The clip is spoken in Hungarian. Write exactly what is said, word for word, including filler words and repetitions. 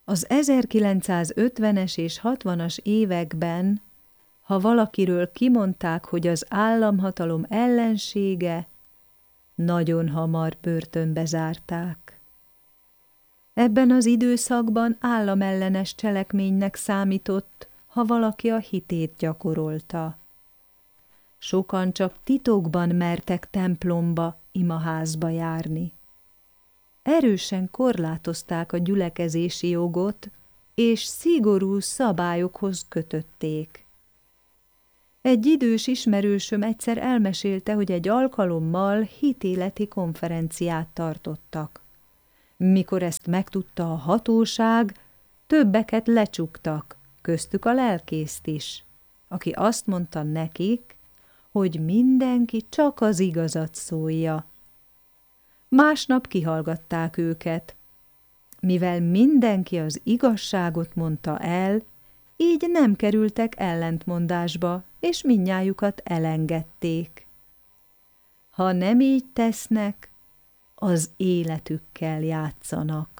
Az ezerkilencszázötvenes és hatvanas években, ha valakiről kimondták, hogy az államhatalom ellensége, nagyon hamar börtönbe zárták. Ebben az időszakban államellenes cselekménynek számított, ha valaki a hitét gyakorolta. Sokan csak titokban mertek templomba, imaházba járni. Erősen korlátozták a gyülekezési jogot, és szigorú szabályokhoz kötötték. Egy idős ismerősöm egyszer elmesélte, hogy egy alkalommal hitéleti konferenciát tartottak. Mikor ezt megtudta a hatóság, többeket lecsuktak, köztük a lelkészt is, aki azt mondta nekik, hogy mindenki csak az igazat szólja. Másnap kihallgatták őket. Mivel mindenki az igazságot mondta el, így nem kerültek ellentmondásba, és mindnyájukat elengedték. Ha nem így tesznek, az életükkel játszanak.